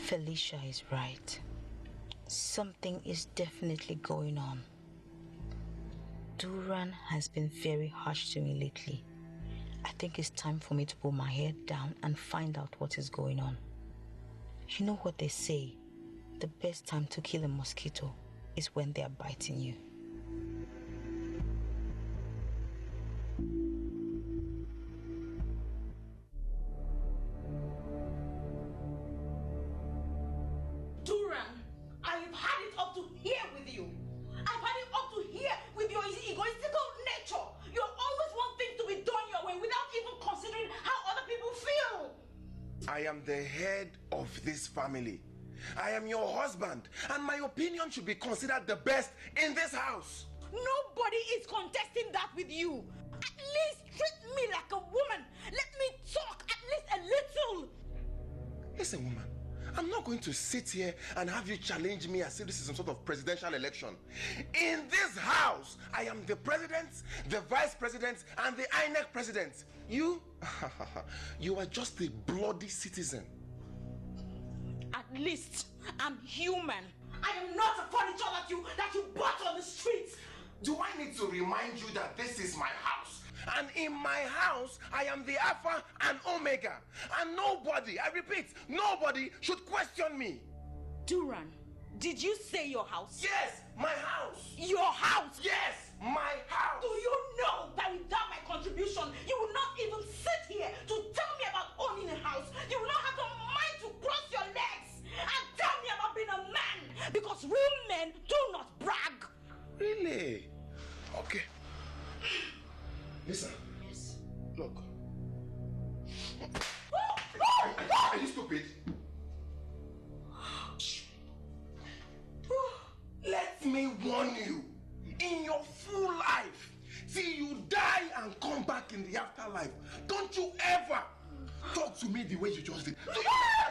Felicia is right. Something is definitely going on. Duran has been very harsh to me lately. I think it's time for me to put my head down and find out what is going on. You know what they say, the best time to kill a mosquito is when they are biting you. Duran, I've had it up to here with you. I've had it up to here with your egoistical nature. You always want things to be done your way without even considering how other people feel. I am the head of this family. I am your husband, and my opinion should be considered the best in this house. Nobody is contesting that with you. At least treat me like a woman. Let me talk at least a little. Listen, woman, I'm not going to sit here and have you challenge me as if this is some sort of presidential election. In this house, I am the president, the vice president, and the INEC president. You are just a bloody citizen. At least I'm human. I am not a furniture that you bought on the streets. Do I need to remind you that this is my house? And in my house, I am the Alpha and Omega. And nobody, I repeat, nobody should question me. Duran, did you say your house? Yes, my house. Your house? Yes, my house. Do you know that without my contribution, you will not even sit here to tell me about owning a house? You will not have the mind to cross your legs and tell me about being a man, because real men do not brag. Really? Okay. Listen. Yes. Look. Are you stupid? Let me warn you. In your full life, till you die and come back in the afterlife, don't you ever talk to me the way you just did.